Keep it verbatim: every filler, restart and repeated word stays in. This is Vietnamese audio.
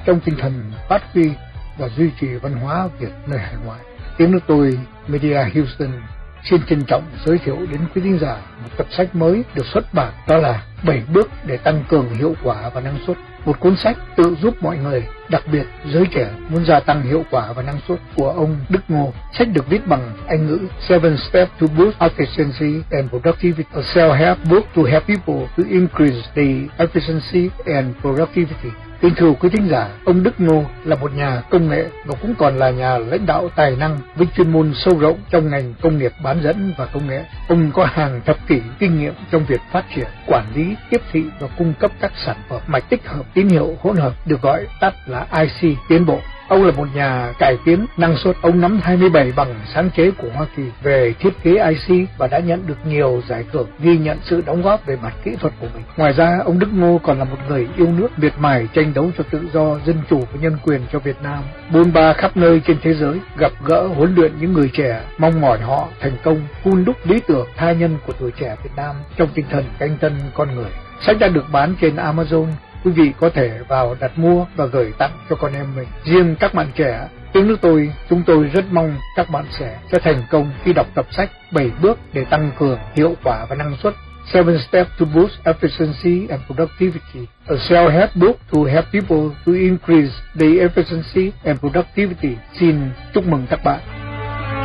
trong tinh thần phát huy và duy trì văn hóa Việt nơi hải ngoại. Tiếng nước tôi Media Houston xin trân trọng giới thiệu đến quý thính giả một tập sách mới được xuất bản, đó là bảy bước để tăng cường hiệu quả và năng suất. Một cuốn sách tự giúp mọi người, đặc biệt giới trẻ muốn gia tăng hiệu quả và năng suất của ông Đức Ngô. Sách được viết bằng Anh ngữ. Seven Steps to Boost Efficiency and Productivity, a self-help book to help people to increase the efficiency and productivity. Kính thưa quý thính giả, ông Đức Ngô là một nhà công nghệ và cũng còn là nhà lãnh đạo tài năng với chuyên môn sâu rộng trong ngành công nghiệp bán dẫn và công nghệ. Ông có hàng thập kỷ kinh nghiệm trong việc phát triển, quản lý, tiếp thị và cung cấp các sản phẩm mạch tích hợp tín hiệu hỗn hợp, được gọi tắt là I C tiến bộ. Ông là một nhà cải tiến năng suất. Ông nắm hai mươi bảy bằng sáng chế của Hoa Kỳ về thiết kế I C và đã nhận được nhiều giải thưởng ghi nhận sự đóng góp về mặt kỹ thuật của mình. Ngoài ra, ông Đức Ngô còn là một người yêu nước, miệt mài tranh đấu cho tự do, dân chủ và nhân quyền cho Việt Nam, bôn ba khắp nơi trên thế giới, gặp gỡ huấn luyện những người trẻ, mong mỏi họ thành công, hun đúc lý tưởng tha nhân của tuổi trẻ Việt Nam trong tinh thần canh tân con người. Sách đã được bán trên Amazon. Quý vị có thể vào đặt mua và gửi tặng cho con em mình. Riêng các bạn trẻ, tiếng nước tôi, chúng tôi rất mong các bạn sẽ sẽ thành công khi đọc tập sách bảy bước để tăng cường hiệu quả và năng suất. Seven Steps to Boost Efficiency and Productivity, a self-help book to help people to increase the efficiency and productivity. Xin chúc mừng các bạn.